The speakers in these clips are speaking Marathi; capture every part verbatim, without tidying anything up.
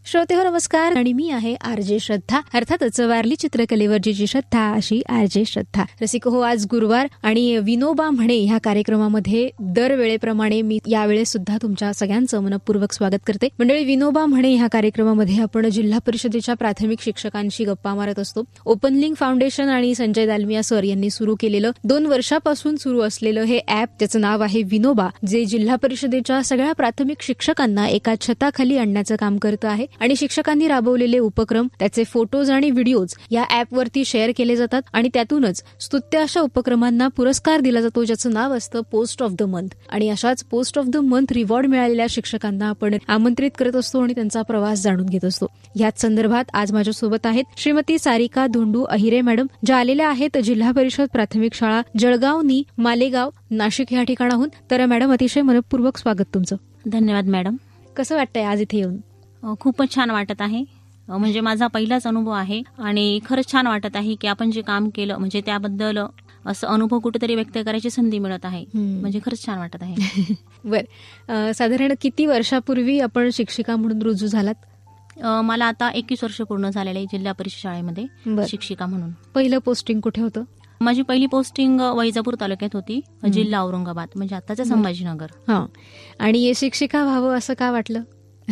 श्रोते हो नमस्कार आणि मी आहे आरजे श्रद्धा, अर्थातच वारली चित्रकलेवरची जी श्रद्धा अशी आरजे श्रद्धा. रसिक हो, आज गुरुवार आणि विनोबा म्हणे ह्या कार्यक्रमामध्ये दरवेळेप्रमाणे मी यावेळेस सुद्धा तुमच्या सगळ्यांचं मनपूर्वक स्वागत करते. मंडळी, विनोबा म्हणे ह्या कार्यक्रमामध्ये आपण जिल्हा परिषदेच्या प्राथमिक शिक्षकांशी गप्पा मारत असतो. ओपनलिंक फाउंडेशन आणि संजय दालमिया सर यांनी सुरू केलेलं दोन वर्षापासून सुरू असलेलं हे ऍप, त्याचं नाव आहे विनोबा, जे जिल्हा परिषदेच्या सगळ्या प्राथमिक शिक्षकांना एका छताखाली आणण्याचं काम करतं आहे. आणि शिक्षकांनी राबवलेले उपक्रम, त्याचे फोटोज आणि व्हिडिओज या ऍपवरती शेअर केले जातात आणि त्यातूनच स्तुत्य अशा उपक्रमांना पुरस्कार दिला जातो, ज्याचं नाव असतं पोस्ट ऑफ द मंथ. आणि अशाच post of the month reward मिळालेल्या शिक्षकांना आपण आमंत्रित करत असतो आणि त्यांचा प्रवास जाणून घेत असतो. याच संदर्भात आज माझ्यासोबत आहेत श्रीमती सारिका धोंडू अहिरे मॅडम, ज्या आलेल्या आहेत जिल्हा परिषद प्राथमिक शाळा जळगावनी मालेगाव नाशिक या ठिकाणाहून. तर मॅडम, अतिशय मनपूर्वक स्वागत तुमचं. धन्यवाद मॅडम. कसं वाटतंय आज इथे येऊन? खूपच छान वाटत आहे. म्हणजे माझा पहिलाच अनुभव आहे आणि खरंच छान वाटत आहे की आपण जे काम केलं म्हणजे त्याबद्दल असं अनुभव कुठेतरी व्यक्त करायची संधी मिळत आहे. म्हणजे खरंच छान वाटत आहे. बर, साधारण किती वर्षापूर्वी आपण शिक्षिका म्हणून रुजू झालात? मला आता एकवीस वर्ष पूर्ण झालेले आहे जिल्हा परिषद शाळेमध्ये शिक्षिका म्हणून. पहिलं पोस्टिंग कुठे होतं? माझी पहिली पोस्टिंग वैजापूर तालुक्यात होती, जिल्हा औरंगाबाद, म्हणजे आताचं संभाजीनगर. हा, आणि शिक्षिका व्हावं असं का वाटलं?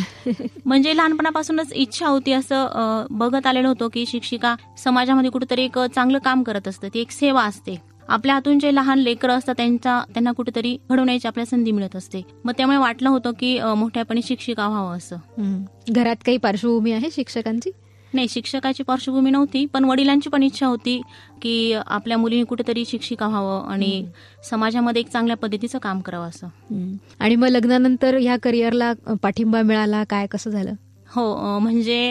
म्हणजे लहानपणापासूनच इच्छा होती. असं बघत आलेलं होतं की शिक्षिका समाजामध्ये कुठेतरी एक चांगलं काम करत असतं, ती एक सेवा असते. आपल्या हातून जे लहान लेकरं असतात त्यांचा त्यांना कुठेतरी घडवण्याची आपल्याला संधी मिळत असते. मग त्यामुळे वाटलं होतं की मोठ्यापणी शिक्षिका व्हावं असं. घरात काही पार्श्वभूमी आहे शिक्षकांची? नाही, शिक्षकाची पार्श्वभूमी नव्हती, पण वडिलांची पण इच्छा होती की आपल्या मुलीने कुठेतरी शिक्षिका व्हावं आणि समाजामध्ये एक चांगल्या पद्धतीचं काम करावं असं. आणि मग लग्नानंतर ह्या करिअरला पाठिंबा मिळाला काय, कसं झालं? हो, म्हणजे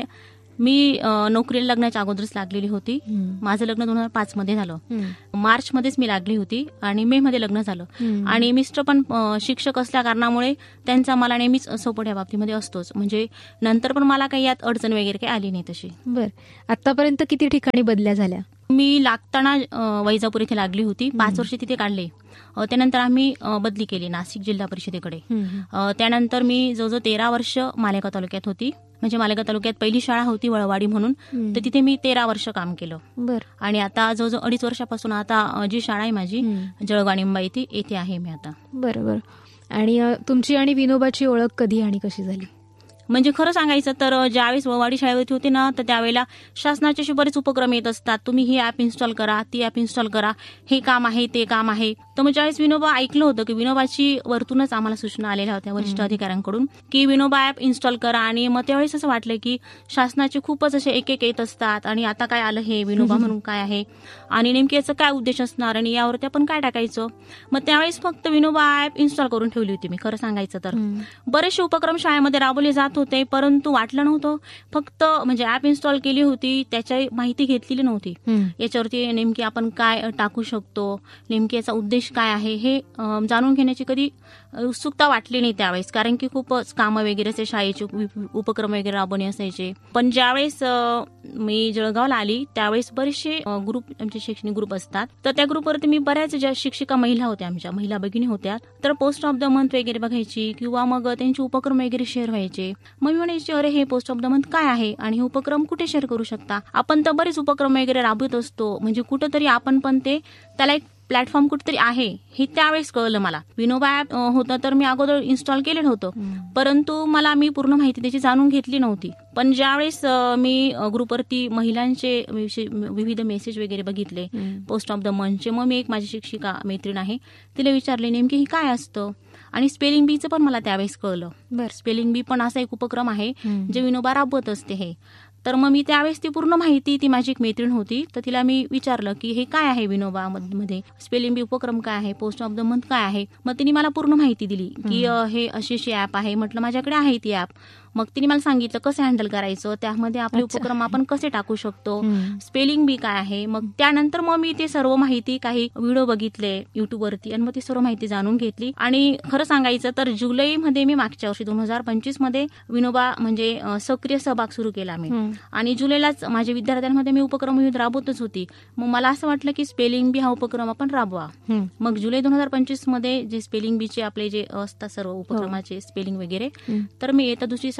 मी नोकरीला लग्नाच्या अगोदरच लागलेली होती. माझं लग्न दोन हजार पाच मध्ये झालं. मार्च मध्येच मी लागली होती आणि मे मध्ये लग्न झालं. आणि मिस्टर पण शिक्षक असल्या कारणामुळे त्यांचा मला नेहमीच सपोर्ट या बाबतीमध्ये असतोच. म्हणजे नंतर पण मला काही यात अडचण वगैरे काही आली नाही तशी. बर, आतापर्यंत किती ठिकाणी बदल्या झाल्या? मी लागताना वैजापूर इथे लागली होती, पाच वर्ष तिथे काढले. त्यानंतर आम्ही बदली केली नाशिक जिल्हा परिषदेकडे. त्यानंतर मी जवळजवळ तेरा वर्ष मालेगाव तालुक्यात होती. म्हणजे मालेगाव तालुक्यात पहिली शाळा होती वळवाडी म्हणून, तर तिथे मी तेरा वर्ष काम केलं. बर, आणि आता जवळजवळ अडीच वर्षापासून आता जी शाळा आहे माझी जळगाव निंबा इथे येथे आहे मी आता. बरोबर. आणि तुमची आणि विनोबाची ओळख कधी आणि कशी झाली? म्हणजे खरं सांगायचं तर ज्यावेळेस वळवाडी शाळेवरती होते ना, तर त्यावेळेला शासनाचे असे बरेच उपक्रम येत असतात. तुम्ही ही ऍप इन्स्टॉल करा, ती ऍप इन्स्टॉल करा, हे काम आहे ते काम आहे. तर मग ज्यावेळेस विनोबा ऐकलं होतं की विनोबाची वरतूनच आम्हाला सूचना आलेल्या होत्या वरिष्ठ अधिकाऱ्यांकडून की विनोबा ऍप इन्स्टॉल करा. आणि मग त्यावेळेस असं वाटलं की शासनाचे खूपच असे एक एक येत असतात आणि आता काय आलं हे विनोबा म्हणून काय आहे आणि नेमकी याचं काय उद्देश असणार आणि यावरती आपण काय टाकायचं. मग त्यावेळेस फक्त विनोबा ऍप इन्स्टॉल करून ठेवली होती मी. खरं सांगायचं तर बरेचसे उपक्रम शाळेमध्ये राबवले जात होते, परंतु वाटलं नव्हतं. फक्त म्हणजे ऍप इन्स्टॉल केली होती, त्याची माहिती घेतलेली नव्हती. याच्यावरती नेमकी आपण काय टाकू शकतो, नेमकी याचा उद्देश काय आहे हे जाणून घेण्याची कधी उत्सुकता वाटली नाही त्यावेळेस, कारण की खूपच कामं वगैरे असे शाळेचे उपक्रम वगैरे राबवणे असायचे. पण ज्यावेळेस मी जळगावला आली त्यावेळेस बरेचसे ग्रुप, आमचे शैक्षणिक ग्रुप असतात, तर त्या ग्रुपवरती मी बऱ्याच ज्या शिक्षिका महिला होत्या, आमच्या महिला भगिनी होत्या, तर पोस्ट ऑफ द मंथ वगैरे बघायची किंवा मग त्यांचे उपक्रम वगैरे शेअर व्हायचे. मग मी म्हणायचे, अरे हे पोस्ट ऑफ द मंथ काय आहे आणि हे उपक्रम कुठे शेअर करू शकता? आपण तर बरेच उपक्रम वगैरे राबवत असतो, म्हणजे कुठंतरी आपण पण ते त्याला एक प्लॅटफॉर्म कुठेतरी आहे हे त्यावेळेस कळलं मला. विनोबा ऍप होतं तर मी अगोदर इन्स्टॉल केलेलं होतं, परंतु मला मी पूर्ण माहिती त्याची जाणून घेतली नव्हती. पण ज्यावेळेस मी ग्रुपवरती महिलांचे विविध मेसेज वगैरे बघितले पोस्ट ऑफ द मंथचे, मग मी एक माझी शिक्षिका मैत्रीण आहे तिला विचारले नेमकी ही काय असतं. आणि स्पेलिंग बीचं पण मला त्यावेळेस कळलं. बरं, स्पेलिंग बी पण असा एक उपक्रम आहे जे विनोबा राबवत असते हे. तर मग मी त्यावेळेस ती पूर्ण माहिती, ती माझी एक मैत्रीण होती, तर तिला मी विचारलं की हे काय आहे विनोबा मध्ये स्पेलिंग बी उपक्रम काय आहे, पोस्ट ऑफ द मंथ काय आहे. मग तिने मला पूर्ण माहिती दिली की हे अशी अशी ऍप आहे. म्हटलं माझ्याकडे आहे ती ऍप. मग तिने मला सांगितलं कसं हँडल करायचं, त्यामध्ये आपले उपक्रम आपण कसे टाकू शकतो, स्पेलिंग बी काय आहे. मग त्यानंतर मग मी ते सर्व माहिती काही व्हिडिओ बघितले युट्यूबवरती आणि मग ती सर्व माहिती जाणून घेतली. आणि खरं सांगायचं तर जुलैमध्ये मी मागच्या वर्षी दोन हजार पंचवीस मध्ये विनोबा म्हणजे सक्रिय सहभाग सुरू केला मी. आणि जुलैलाच माझ्या विद्यार्थ्यांमध्ये मी उपक्रम विविध राबवतच होती. मग मला असं वाटलं की स्पेलिंग बी हा उपक्रम आपण राबवा. मग जुलै दोन हजार पंचवीस मध्ये जे स्पेलिंग बीचे आपले जे असतात सर्व उपक्रमाचे स्पेलिंग वगैरे, तर मी येत्या दुसरी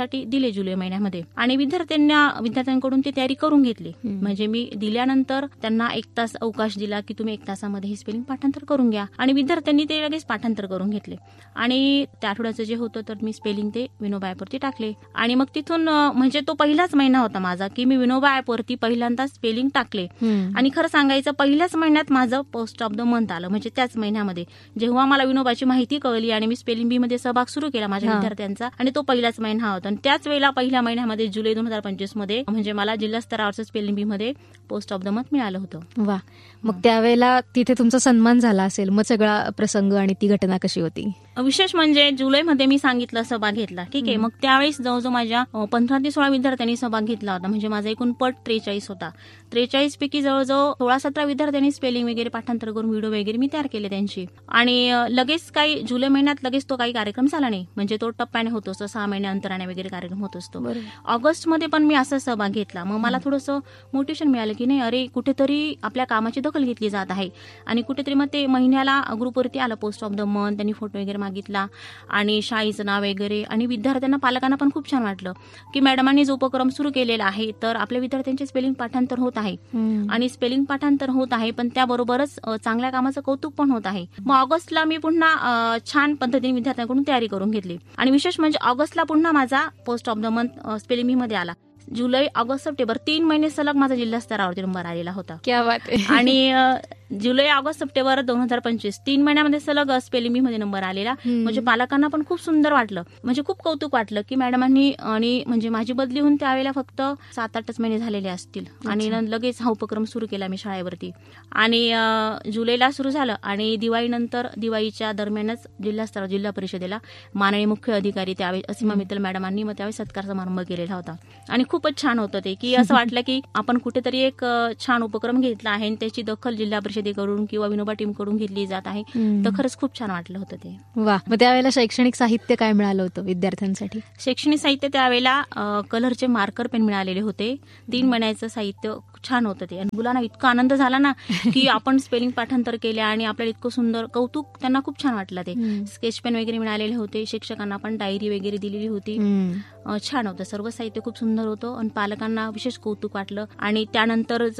परीक्षेसाठी दिले जुलै महिन्यामध्ये आणि विद्यार्थ्यांना विद्यार्थ्यांकडून ती तयारी करून घेतली. म्हणजे मी दिल्यानंतर त्यांना एक तास अवकाश दिला की तुम्ही एक तासामध्ये हे स्पेलिंग पाठांतर करून घ्या आणि विद्यार्थ्यांनी ते लगेच पाठांतर करून घेतले आणि त्या आठवड्याचं जे होतं तर मी स्पेलिंग ते विनोबा ॲपवरती टाकले आणि मग तिथून म्हणजे तो पहिलाच महिना होता माझा की मी विनोबा ॲपवरती पहिल्यांदा स्पेलिंग टाकले आणि खरं सांगायचं पहिल्याच महिन्यात माझं पोस्ट ऑफ द मंथ आलं. म्हणजे त्याच महिन्यामध्ये जेव्हा मला विनोबाची माहिती कळली आणि मी स्पेलिंग बी मध्ये सहभाग सुरू केला माझ्या विद्यार्थ्यांचा आणि तो पहिलाच महिना होता आणि त्याच वेळेला पहिल्या महिन्यामध्ये जुलै दोन हजार पंचवीस मध्ये म्हणजे मला जिल्हा स्तरावरचं स्पेलिंग बी मध्ये पोस्ट ऑफ द मंथ मिळालं होतं. वा, मग त्यावेळेला तिथे तुमचा सन्मान झाला असेल. मग सगळा प्रसंग आणि ती घटना कशी होती? विशेष म्हणजे जुलैमध्ये मी सांगितलं सहभाग घेतला, ठीक आहे. मग त्यावेळेस जवळजवळ माझ्या पंधरा ते सोळा विद्यार्थ्यांनी सहभाग घेतला होता. म्हणजे माझा एकूण पट त्रेचाळीस होता. त्रेचाळीस पैकी जवळजवळ सोळा सतरा विद्यार्थ्यांनी स्पेलिंग वगैरे पाठांतर करून व्हिडिओ वगैरे मी तयार केले त्यांची आणि लगेच काही जुलै महिन्यात लगेच तो काही कार्यक्रम झाला नाही. म्हणजे तो टप्प्याने होत असतो, सहा महिन्या अंतराने वगैरे कार्यक्रम होत असतो. ऑगस्टमध्ये पण मी असा सहभाग घेतला. मग मला थोडंसं मोटिवेशन मिळालं की नाही, अरे कुठेतरी आपल्या कामाची दखल घेतली जात आहे आणि कुठेतरी मग ते महिन्याला ग्रुपवरती आलं पोस्ट ऑफ द मंथ. त्यांनी फोटो वगैरे मागितला आणि शाळेचं नाव वगैरे आणि विद्यार्थ्यांना पालकांना पण खूप छान वाटलं की मॅडमांनी जो उपक्रम सुरू केलेला आहे तर आपल्या विद्यार्थ्यांचे स्पेलिंग पाठांतर होत आहे आणि स्पेलिंग पाठांतर होत आहे पण त्याबरोबरच चांगल्या कामाचं कौतुक पण होत आहे. मग ऑगस्टला मी पुन्हा छान पद्धतीने विद्यार्थ्यांकडून तयारी करून घेतली आणि विशेष म्हणजे ऑगस्टला पुन्हा माझा post of the month spelling बी मध्ये आला. जुलै ऑगस्ट सप्टेंबर तीन महिने सलग माझा जिल्हा स्तरावरती नंबर आलेला होता. क्या बात आहे. आणि जुलै ऑगस्ट सप्टेंबर दोन हजार पंचवीस तीन महिन्यामध्ये सलग स्पेलिंग बी मध्ये नंबर आलेला. म्हणजे पालकांना पण खूप सुंदर वाटलं, म्हणजे खूप कौतुक वाटलं की मॅडमांनी आणि म्हणजे माझी बदली होऊन त्यावेळेला फक्त सात आठच महिने झालेले असतील आणि लगेच हा उपक्रम सुरू केला मी शाळेवरती आणि जुलैला सुरू झालं आणि दिवाळीनंतर दिवाळीच्या दरम्यानच जिल्हा स्तरावर जिल्हा परिषदेला माननीय मुख्य अधिकारी त्यावेळी असीमा मित्तल मॅडमांनी मग त्यावेळी सत्कार समारंभ केलेला होता आणि खूपच छान होतं ते की असं वाटलं की आपण कुठेतरी एक छान उपक्रम घेतला आहे आणि त्याची दखल जिल्हा परिषदेकडून किंवा विनोबा टीम कडून घेतली जात आहे. तर खरंच खूप छान वाटलं होतं ते. वा, मग त्यावेळेला शैक्षणिक साहित्य काय मिळालं होतं विद्यार्थ्यांसाठी? शैक्षणिक साहित्य त्यावेळेला कलरचे मार्कर पेन मिळालेले होते. तीन महिन्याचं साहित्य छान होतं ते आणि मुलांना इतका आनंद झाला ना की आपण स्पेलिंग पाठांतर केले आणि आपल्याला इतकं सुंदर कौतुक त्यांना खूप छान वाटलं. ते स्केच पेन वगैरे मिळालेले होते. शिक्षकांना पण डायरी वगैरे दिलेली होती. छान होतं, सर्व साहित्य खूप सुंदर होतं आणि पालकांना विशेष कौतुक वाटलं. आणि त्यानंतरच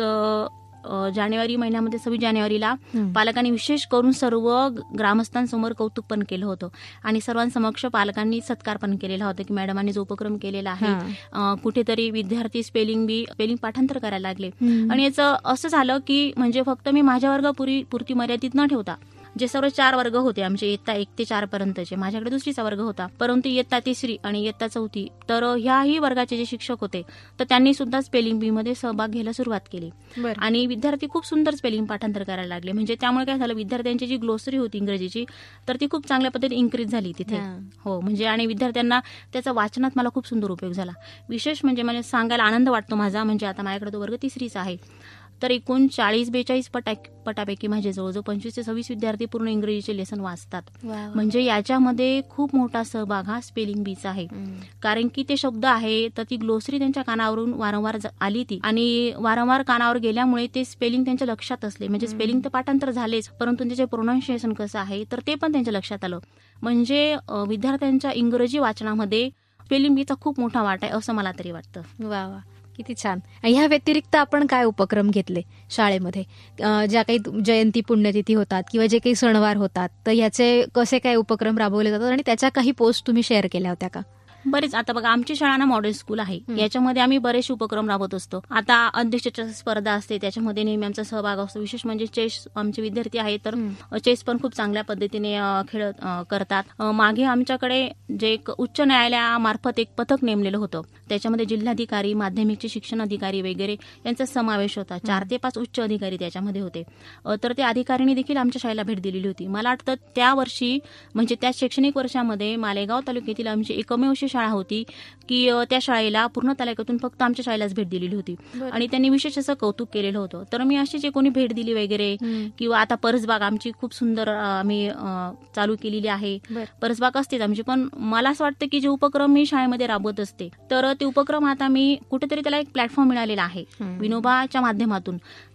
जानेवारी महिन्यामध्ये सव्वीस जानेवारीला पालकांनी विशेष करून सर्व ग्रामस्थांसमोर कौतुक पण केलं होतं आणि सर्वांसमक्ष पालकांनी सत्कार पण केलेला होता की मॅडमांनी जो उपक्रम केलेला आहे कुठेतरी विद्यार्थी स्पेलिंग बी स्पेलिंग पाठांतर करायला लागले. आणि याचं असं झालं की म्हणजे फक्त मी माझ्या वर्गापुरी पुरती मर्यादित न ठेवता जे सर्व चार वर्ग होते आमचे इयत्ता एक ते चार पर्यंतचे, माझ्याकडे दुसरीचा वर्ग होता परंतु इयत्ता तिसरी आणि इयत्ता चौथी तर ह्याही वर्गाचे जे शिक्षक होते तर त्यांनी सुद्धा स्पेलिंग बी मध्ये सहभाग घ्यायला सुरुवात केली आणि विद्यार्थी खूप सुंदर स्पेलिंग पाठांतर करायला लागले. म्हणजे त्यामुळे काय झालं, विद्यार्थ्यांची जी ग्लोसरी होती इंग्रजीची तर ती खूप चांगल्या पद्धतीने इन्क्रीज झाली तिथे. हो, म्हणजे आणि विद्यार्थ्यांना त्याचा वाचनात मला खूप सुंदर उपयोग झाला. विशेष म्हणजे मला सांगायला आनंद वाटतो माझा, म्हणजे आता माझ्याकडे तो वर्ग तिसरीचा आहे तर एकूण चाळीस बेचाळीस पटा पटापैकी माझे जवळजवळ पंचवीस ते सव्वीस विद्यार्थी पूर्ण इंग्रजीचे लेसन वाचतात. म्हणजे याच्यामध्ये खूप मोठा सहभाग हा स्पेलिंग बीचा आहे. कारण की ते शब्द आहे तर ती ग्लोसरी त्यांच्या कानावरून वारंवार आली ती आणि वारंवार कानावर गेल्यामुळे ते स्पेलिंग त्यांच्या लक्षात असले. म्हणजे स्पेलिंग तर पाठांतर झालेच परंतु त्याचे प्रोनाऊन्सिएशन कसं आहे तर ते पण त्यांच्या लक्षात आलं. म्हणजे विद्यार्थ्यांच्या इंग्रजी वाचनामध्ये स्पेलिंग बीचा खूप मोठा वाटा आहे असं मला तरी वाटतं. वा वा, किती छान. ह्या व्यतिरिक्त आपण काय उपक्रम घेतले शाळेमध्ये? ज्या काही जयंती पुण्यतिथी होतात किंवा जे काही सणवार होतात तर ह्याचे कसे काय उपक्रम राबवले जातात आणि त्याच्या काही पोस्ट तुम्ही शेअर केल्या होत्या का? बरेच. आता बघा, आमची शाळा ना मॉडेल स्कूल आहे, याच्यामध्ये आम्ही बरेचसे उपक्रम राबवत असतो. आता अध्यक्षाची स्पर्धा असते त्याच्यामध्ये नेहमी आमचा सहभाग असतो. विशेष म्हणजे चेस, आमचे विद्यार्थी आहेत तर चेस पण खूप चांगल्या पद्धतीने खेळ करतात. मागे आमच्याकडे जे एक उच्च न्यायालयामार्फत एक पथक नेमलेलं होतं त्याच्यामध्ये जिल्हाधिकारी, माध्यमिकचे शिक्षण अधिकारी वगैरे यांचा समावेश होता. चार ते पाच उच्च अधिकारी त्याच्यामध्ये होते. तर त्या अधिकाऱ्यांनी देखील आमच्या शाळेला भेट दिलेली होती. मला वाटतं त्या वर्षी म्हणजे त्या शैक्षणिक वर्षामध्ये मालेगाव तालुक्यातील आमची एकमेव शाळा होती की त्या शाळेला पूर्ण तालुक्यातून फक्त आमच्या शाळेलाच भेट दिलेली होती आणि त्यांनी विशेष असं कौतुक केलेलं होतं. तर मी अशी जे कोणी भेट दिली वगैरे किंवा आता परसबाग आमची खूप सुंदर आम्ही चालू केलेली आहे. परसबाग असतेच आमची, पण मला असं वाटतं की जे उपक्रम मी शाळेमध्ये राबवत असते तर ते उपक्रम आता मी कुठेतरी त्याला एक प्लॅटफॉर्म मिळालेला आहे विनोबाच्या माध्यमातून.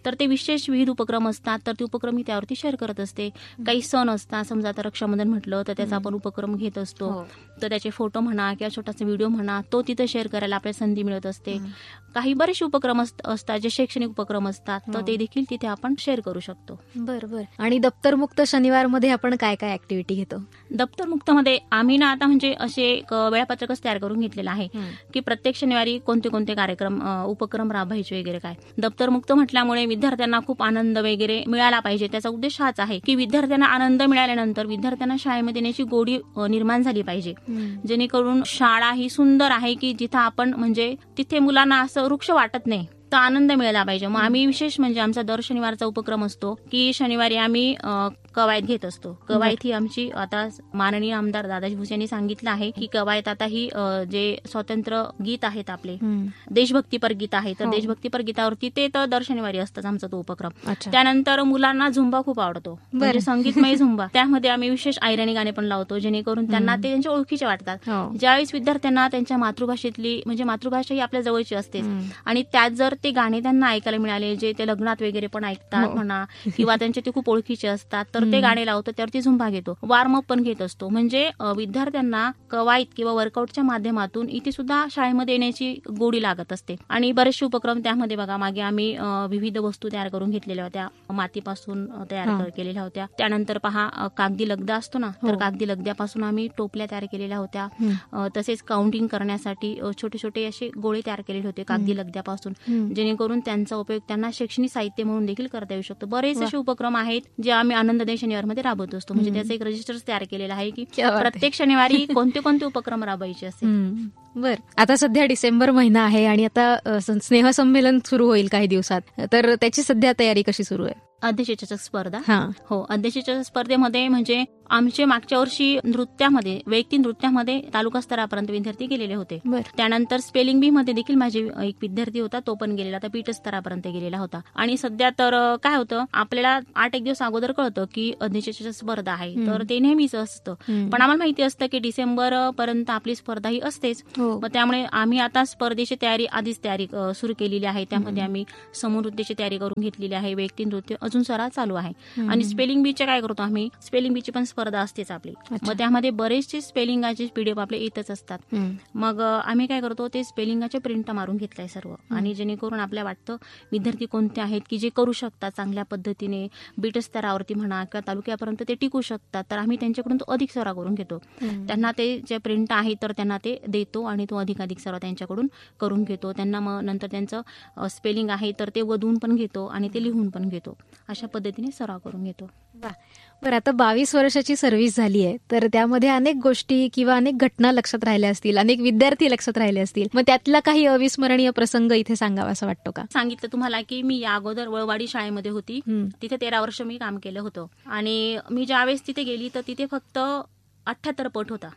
तर ते विशेष विविध उपक्रम असतात, तर ते उपक्रम मी त्यावरती शेअर करत असते. काही सण असतात, समजा आता रक्षाबंधन म्हटलं तर त्याचा आपण उपक्रम घेत असतो, तर त्याचे फोटो म्हणा किंवा छोटासा व्हिडिओ म्हणा तो तिथे शेअर करायला आपल्याला संधी मिळत असते. काही बरेचसे उपक्रम असतात जे शैक्षणिक उपक्रम असतात, तर ते देखील तिथे आपण शेअर करू शकतो. बरोबर. आणि दप्तरमुक्त शनिवार मध्ये आपण काय काय ऍक्टिव्हिटी घेतो? दप्तरमुक्त मध्ये आम्ही ना आता म्हणजे असे एक वेळापत्रकच तयार करून घेतलेलं आहे की प्रत्येक शनिवारी कोणते कोणते कार्यक्रम उपक्रम राबवायचे वगैरे काय. दप्तरमुक्त म्हटल्यामुळे विद्यार्थ्यांना खूप आनंद वगैरे मिळाला पाहिजे. त्याचा उद्देश हाच आहे की विद्यार्थ्यांना आनंद मिळाल्यानंतर विद्यार्थ्यांना शाळेमध्ये येण्याची गोडी निर्माण झाली पाहिजे, जेणेकरून शाळा ही सुंदर आहे की जिथं आपण म्हणजे तिथे मुलांना असं वृक्ष वाटत नाही, तर आनंद मिळाला पाहिजे. मग आम्ही विशेष म्हणजे आमचा दर शनिवारचा उपक्रम असतो की शनिवारी आम्ही कवायत घेत असतो. कवायत ही आमची आता माननीय आमदार दादाजी भुसे यांनी सांगितलं आहे की कवायत आता ही जे स्वातंत्र्य गीत आहेत आपले देशभक्तीपर गीत आहे, तर देशभक्तीपर गीतावरती ते तर दर शनिवारी असतात आमचा तो उपक्रम. त्यानंतर मुलांना झुंबा खूप आवडतो, म्हणजे संगीतमय झुंबा. त्यामध्ये आम्ही विशेष आयराणी गाणे पण लावतो, जेणेकरून त्यांना ते त्यांच्या ओळखीचे वाटतात. ज्यावेळेस विद्यार्थ्यांना त्यांच्या मातृभाषेतली म्हणजे मातृभाषा ही आपल्या जवळची असते आणि त्यात जर ते गाणे त्यांना ऐकायला मिळाले जे ते लग्नात वगैरे पण ऐकतात म्हणा किंवा त्यांचे ते खूप ओळखीचे असतात, तर ते गाणे लावतो, त्यावरती झुंबा घेतो, वॉर्मअप पण घेत असतो. म्हणजे विद्यार्थ्यांना कवायत किंवा वर्कआउटच्या माध्यमातून इथे सुद्धा शाळेमध्ये येण्याची गोडी लागत असते. आणि बरेचसे उपक्रम त्यामध्ये बघा, मागे आम्ही विविध वस्तू तयार करून घेतलेल्या होत्या, मातीपासून तयार केलेल्या होत्या. त्यानंतर पहा कागदी लगदा असतो ना, तर कागदी लगद्यापासून आम्ही टोपल्या तयार केलेल्या होत्या. तसेच काउंटिंग करण्यासाठी छोटे छोटे असे गोळे तयार केलेले होते कागदी लगद्यापासून, जेणेकरून त्यांचा उपयोग त्यांना शैक्षणिक साहित्य म्हणून देखील करता येऊ शकतो. बरेच असे उपक्रम आहेत जे आम्ही आनंद शनिवार मध्ये राबवत असतो. म्हणजे त्याचं एक रजिस्टर तयार केलेलं आहे की प्रत्येक शनिवारी कोणते कोणते उपक्रम राबवायचे असेल. बर. आता सध्या डिसेंबर महिना आहे आणि आता स्नेहसंमेलन सुरू होईल काही दिवसात, तर त्याची सध्या तयारी कशी सुरू आहे? अध्यक्षेच्या स्पर्धा हो अध्यक्षेच्या स्पर्धेमध्ये म्हणजे आमचे मागच्या वर्षी नृत्यामध्ये वैयक्तिक नृत्यामध्ये तालुका स्तरापर्यंत विद्यार्थी गेलेले होते. त्यानंतर स्पेलिंग बी मध्ये देखील माझे एक विद्यार्थी होता, तो पण गेलेला होता, पीठ स्तरापर्यंत गेलेला होता. आणि सध्या तर काय होतं, आपल्याला आठ एक दिवस अगोदर कळतं की अध्यक्षेच्या स्पर्धा आहे, तर ते नेहमीच असतं. पण आम्हाला माहिती असतं की डिसेंबर पर्यंत आपली स्पर्धा ही असतेच. मग त्यामुळे आम्ही आता स्पर्धेची तयारी आधीच तयारी सुरू केलेली आहे. त्यामध्ये आम्ही समूह नृत्याची तयारी करून घेतलेली आहे, वैयक्तिक नृत्य अजून सराव चालू आहे. आणि स्पेलिंग बीचे काय करतो आम्ही, स्पेलिंग बीची पण स्पर्धा असतेच आपली. मग त्यामध्ये बरेचसे स्पेलिंगाचे पीडीएफ आपले येतच असतात. मग आम्ही काय करतो, ते स्पेलिंगाचे प्रिंट मारून घेतलाय सर्व, आणि जेणेकरून आपल्याला वाटतं विद्यार्थी कोणते आहेत की जे करू शकतात चांगल्या पद्धतीने, बीट स्तरावरती म्हणा किंवा तालुक्यापर्यंत ते टिकू शकतात, तर आम्ही त्यांच्याकडून तो अधिक सराव करून घेतो. त्यांना ते जे प्रिंट आहे तर त्यांना ते देतो आणि तो अधिक अधिक सराव त्यांच्याकडून करून घेतो. त्यांना मग नंतर त्यांचं स्पेलिंग आहे तर ते वधवून पण घेतो आणि ते लिहून पण घेतो. अशा पद्धतीने सराव करून घेतो. बरं, आता बावीस वर्षाची सर्व्हिस झाली आहे, तर त्यामध्ये अनेक गोष्टी किंवा अनेक घटना लक्षात राहिल्या असतील, अनेक विद्यार्थी लक्षात राहिले असतील. मग त्यातला काही अविस्मरणीय प्रसंग इथे सांगावा असं वाटतो का? सांगितलं तुम्हाला की मी या अगोदर वळवाडी शाळेमध्ये होती, तिथे तेरा वर्ष मी काम केलं होतं. आणि मी ज्यावेळेस तिथे गेली तर तिथे फक्त अठ्ठ्याहत्तर पट होता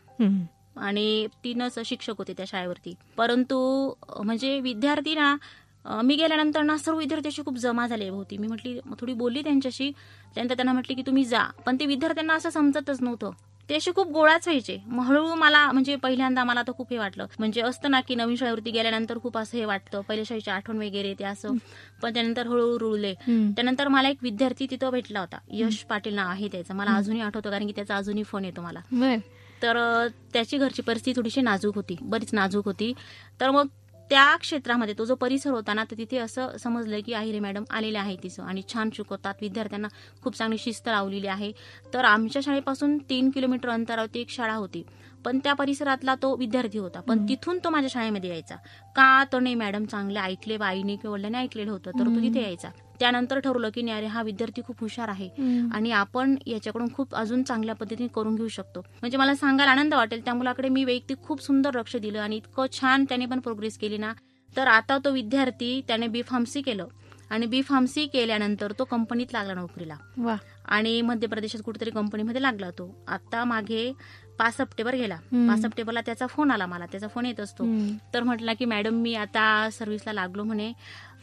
आणि तीनच शिक्षक होते त्या शाळेवरती. परंतु म्हणजे विद्यार्थी ना, मी गेल्यानंतर ना सर्व विद्यार्थ्याशी खूप जमा झाले होती. मी म्हटली थोडी बोलली त्यांच्याशी, त्यानंतर त्यांना म्हटली की तुम्ही जा, पण ते विद्यार्थ्यांना असं समजतच नव्हतं, ते असे खूप गोळाच व्हायचे. हळूहळू मला म्हणजे पहिल्यांदा मला तर खूप हे वाटलं, म्हणजे असतं ना की नवीन शाळेवरती गेल्यानंतर खूप असं हे वाटतं, पहिल्या शाळेची आठवण वगैरे ते असं. पण त्यानंतर हळूहळू रुळले. त्यानंतर मला एक विद्यार्थी तिथं भेटला होता, यश पाटील नाव आहे त्याचं, मला अजूनही आठवतं कारण की त्याचा अजूनही फोन येतो मला. तर त्याची घरची परिस्थिती थोडीशी नाजूक होती, बरीच नाजूक होती. तर मग त्या क्षेत्रामध्ये तो जो परिसर होता ना, तर तिथे असं समजलं की आहिरे मॅडम आलेले आहे तिचं आणि छान शिकवतात, विद्यार्थ्यांना खूप चांगली शिस्त लावलेली आहे. तर आमच्या शाळेपासून तीन किलोमीटर अंतरावरती एक शाळा होती, पण त्या परिसरातला तो विद्यार्थी होता, पण तिथून तो माझ्या शाळेमध्ये यायचा का, तर नाही मॅडम चांगले ऐकले, आईने किंवा वडिलांनी ऐकलेलं होतं, तर तो तिथे यायचा. त्यानंतर ठरवलं की नाही, अरे हा विद्यार्थी खूप हुशार आहे आणि आपण याच्याकडून खूप अजून चांगल्या पद्धतीने करून घेऊ शकतो. म्हणजे मला सांगायला आनंद वाटेल, त्या मुलाकडे मी वैयक्तिक खूप सुंदर लक्ष दिलं आणि इतकं छान त्याने पण प्रोग्रेस केली ना. तर आता तो विद्यार्थी त्याने बी फार्मसी केलं आणि बी फार्मसी केल्यानंतर तो कंपनीत लागला नोकरीला आणि मध्य प्रदेशात कुठेतरी कंपनीमध्ये लागला. तो आता मागे पाच सप्टेंबर गेला, पाच सप्टेंबरला त्याचा फोन आला मला, त्याचा फोन येत असतो. तर म्हटलं की मॅडम मी आता सर्व्हिसला लागलो म्हणे,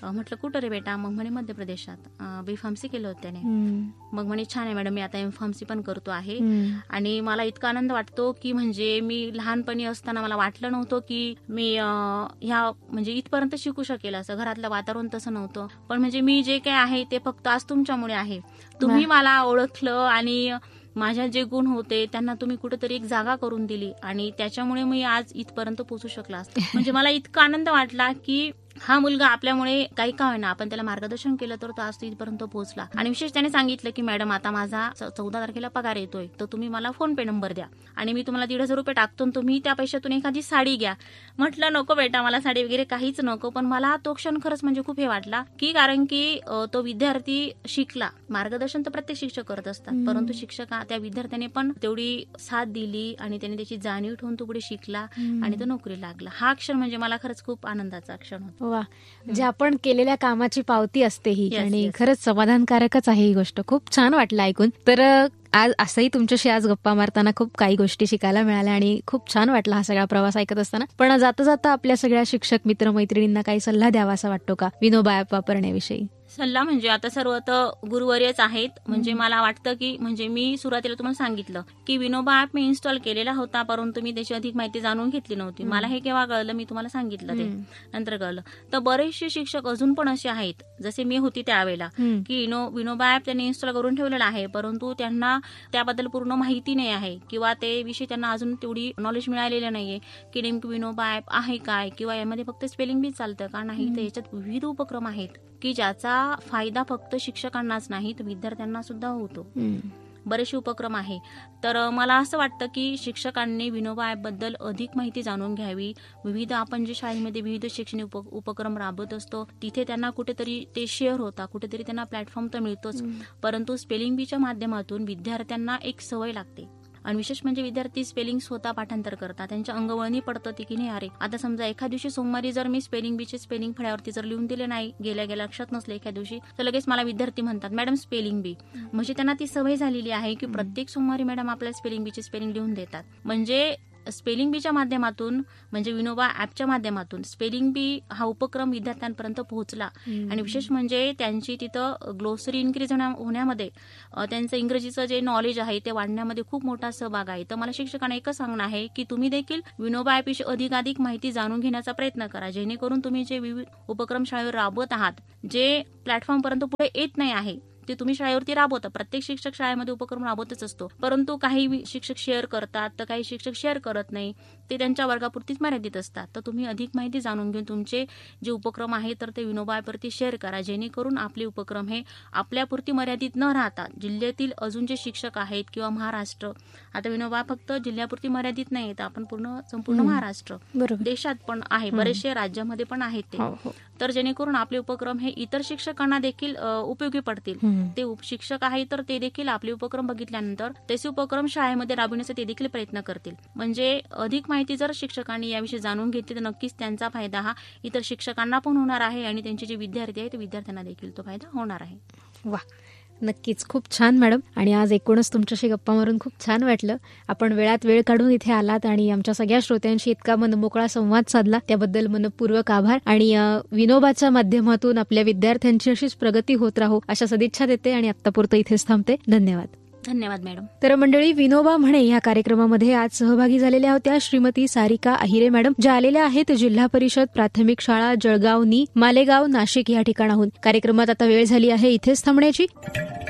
अं, म्हटलं कुठं रे बेटा? मग म्हणे मध्य प्रदेशात बी फार्मसी केलं होतं त्याने. मग म्हणे छान आहे मॅडम, मी आता एम फार्मसी पण करतो आहे. आणि मला इतका आनंद वाटतो की म्हणजे मी लहानपणी असताना मला वाटलं नव्हतं की मी अं, ह्या म्हणजे इथपर्यंत शिकू शकेल. असं घरातलं वातावरण तसं नव्हतं, पण म्हणजे मी जे काय आहे ते फक्त आज तुमच्यामुळे आहे. तुम्ही मला ओळखलं आणि माझ्या जे गुण होते त्यांना तुम्ही कुठेतरी एक जागा करून दिली आणि त्याच्यामुळे मी आज इथपर्यंत पोहोचू शकला असते. म्हणजे मला इतका आनंद वाटला की हा मुलगा आपल्यामुळे काही का होईना आपण त्याला मार्गदर्शन केलं तर तो आज तो इथपर्यंत पोहोचला. आणि विशेष त्याने सांगितलं की मॅडम आता माझा चौदा तारखेला पगार येतोय, तर तुम्ही मला फोन पे नंबर द्या आणि मी तुम्हाला दीड हजार रुपये टाकतो, तुम्ही त्या पैशातून एखादी साडी घ्या. म्हटलं नको बेटा, मला साडी वगैरे काहीच नको. पण मला तो क्षण खरंच म्हणजे खूप हे वाटला की कारण की तो विद्यार्थी शिकला. मार्गदर्शन तर प्रत्येक शिक्षक करत असतात, परंतु शिक्षक त्या विद्यार्थ्याने पण तेवढी साथ दिली आणि त्याने त्याची जाणीव ठेवून तो पुढे शिकला आणि तो नोकरी लागला. हा क्षण म्हणजे मला खरंच खूप आनंदाचा क्षण होता. वा, म्हणजे आपण केलेल्या कामाची पावती असते ही. Yes, आणि yes. खरंच समाधानकारकच आहे ही गोष्ट. खूप छान वाटलं ऐकून. तर आज असंही तुमच्याशी आज गप्पा मारताना खूप काही गोष्टी शिकायला मिळाल्या आणि खूप छान वाटला हा सगळा प्रवास ऐकत असताना. पण जाता जाता आपल्या सगळ्या शिक्षक मित्र मैत्रिणींना काही सल्ला द्यावा असा वाटतो का विनोबा ऍप वापरण्याविषयी? सल्ला म्हणजे आता सर्व तर गुरुवर्यच आहेत. म्हणजे मला वाटतं की म्हणजे मी सुरुवातीला तुम्हाला सांगितलं की विनोबा ऍप मी इन्स्टॉल केलेला होता, परंतु मी त्याची अधिक माहिती जाणून घेतली नव्हती. मला हे केव्हा कळलं, मी तुम्हाला सांगितलं ते नंतर कळलं. तर बरेचसे शिक्षक अजून पण असे आहेत जसे मी होती त्यावेळेला की विनो विनोबा ऍप त्यांनी इन्स्टॉल करून ठेवलेला आहे, परंतु त्यांना त्याबद्दल पूर्ण माहिती नाही आहे किंवा ते विषयी त्यांना अजून तेवढी नॉलेज मिळालेलं नाहीये की नेमकं विनोबा ऍप आहे काय किंवा यामध्ये फक्त स्पेलिंग बी चालतं का नाही. तर याच्यात विविध उपक्रम आहेत की ज्याचा फायदा फक्त शिक्षकांनाच नाही तर विद्यार्थ्यांना सुद्धा होतो. बरेचसे उपक्रम आहे. तर मला असं वाटतं की शिक्षकांनी विनोबा ऍप बद्दल अधिक माहिती जाणून घ्यावी. विविध आपण जे शाळेमध्ये विविध शैक्षणिक उप, उपक्रम राबवत असतो तिथे त्यांना कुठेतरी ते शेअर होता, कुठेतरी त्यांना प्लॅटफॉर्म तर मिळतोच, परंतु स्पेलिंग बीच्या माध्यमातून विद्यार्थ्यांना एक सवय लागते. आणि विशेष म्हणजे विद्यार्थी स्पेलिंग स्वतः पाठांतर करतात, त्यांच्या अंगवळणी पडतं ती की नाही. अरे आता समजा एखाद्या दिवशी सोमवारी जर मी स्पेलिंग बीचे स्पेलिंग फळ्यावरती जर लिहून दिले नाही, गेल्या गेल्या लक्षात नसले एखाद्या दिवशी, तर लगेच मला विद्यार्थी म्हणतात मॅडम स्पेलिंग बी. म्हणजे त्यांना ती सवय झालेली आहे की प्रत्येक सोमवारी मॅडम आपल्याला स्पेलिंग बीचे स्पेलिंग लिहून देतात. म्हणजे स्पेलिंग बीच्या माध्यमातून म्हणजे विनोबा ऍपच्या माध्यमातून स्पेलिंग बी हा उपक्रम विद्यार्थ्यांपर्यंत पोहोचला. आणि विशेष म्हणजे त्यांची तिथं ग्लोसरी इन्क्रीज होण्यामध्ये, त्यांचं इंग्रजीचं जे नॉलेज आहे ते वाढण्यामध्ये खूप मोठा सहभाग आहे. तर मला शिक्षकांना एकच सांगणं आहे की तुम्ही देखील विनोबा ऍपविषयी अधिकाधिक माहिती जाणून घेण्याचा प्रयत्न करा, जेणेकरून तुम्ही जे विविध उपक्रम शाळेवर राबवत आहात, जे प्लॅटफॉर्म पर्यंत पुढे येत नाही आहे ते तुम्ही शाळेवरती राबवता. प्रत्येक शिक्षक शाळेमध्ये उपक्रम राबवतच असतो, परंतु काही शिक्षक शेअर करतात तर काही शिक्षक शेअर करत नाही, ते त्यांच्या वर्गापुरतीच मर्यादित असतात. तर तुम्ही अधिक माहिती जाणून घेऊन तुमचे जे उपक्रम आहे तर ते विनोबा ऍपवरती शेअर करा, जेणेकरून आपले उपक्रम हे आपल्यापुरती मर्यादित न राहता जिल्ह्यातील अजून जे शिक्षक आहेत किंवा महाराष्ट्र, आता विनोबा फक्त जिल्ह्यापुरती मर्यादित नाही, तर आपण पूर्ण संपूर्ण महाराष्ट्र देशात पण आहे, बरेचसे राज्यामध्ये पण आहेत ते. तर जेणेकरून आपले उपक्रम हे इतर शिक्षकांना देखील उपयोगी पडतील. ते शिक्षक आहे तर ते देखील आपले उपक्रम बघितल्यानंतर त्याचे उपक्रम शाळेमध्ये राबविण्याचा ते देखील प्रयत्न करतील. म्हणजे अधिक माहिती जर शिक्षकांनी याविषयी जाणून घेतली तर नक्कीच त्यांचा फायदा हा इतर शिक्षकांना पण होणार आहे आणि त्यांचे जे विद्यार्थी आहेत ते विद्यार्थ्यांना देखील तो फायदा होणार आहे. वा, नक्कीच खूप छान मॅडम. आणि आज एकूणच तुमच्याशी गप्पा मारून खूप छान वाटलं. आपण वेळात वेळ काढून इथे आलात आणि आमच्या सगळ्या श्रोत्यांशी इतका मनमोकळा संवाद साधला, त्याबद्दल मनपूर्वक आभार. आणि विनोबाच्या माध्यमातून आपल्या विद्यार्थ्यांची अशीच प्रगती होत राहो अशा सदिच्छा देते आणि आत्तापुरतं इथेच थांबते. धन्यवाद. धन्यवाद मॅडम. तर मंडळी, विनोबा म्हणे या कार्यक्रमामध्ये आज सहभागी झालेल्या होत्या श्रीमती सारिका अहिरे मॅडम, ज्या आलेल्या आहेत जिल्हा परिषद प्राथमिक शाळा जळगाव नी मालेगाव नाशिक या ठिकाणाहून. कार्यक्रमात आता वेळ झाली आहे इथेच थांबण्याची.